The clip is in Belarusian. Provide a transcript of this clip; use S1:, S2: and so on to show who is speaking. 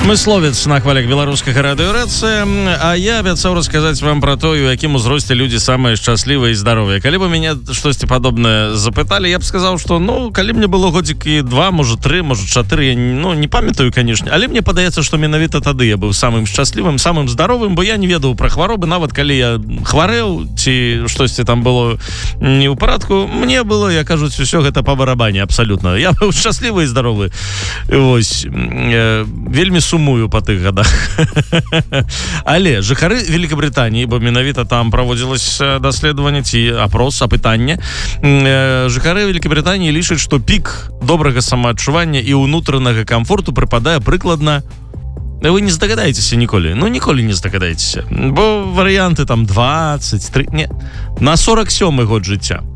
S1: Мысловец на хвалях беларускага радыёрацыя, а я абяцаў расказаць вам пра тое, у якім узросце людзі самыя шчаслівыя і здаровыя. Калі бы мяне штосьці падобнае запыталі, я б сказаў, што калі мне было годзікі 2, можа 3, можа 4, я не памятаю, канешне, але мне падаецца, што менавіта тады я быў самым шчаслівым, самым здаровым, бо я не ведаў пра хваробы, нават калі я хварэў ці штосьці там было не ў парадку, мне было, як кажуць, усё гэта па барабане абсалютна. Я быў шчаслівы і здаровы. Вось, вельмі сумую па тых гадах. Але жыхары Великабрытаніі, бо менавіта там праводзілася даследаванне ці апрос, апытанне, жыхары Великабрытаніі лічаць, што пік добрага самаадчування і ўнутранага комфорту прыпадае прыкладна, вы не здагадаецеся ніколі, ніколі не здагадаецеся, бо варыянты там 23, не, на 47-й год жыцця.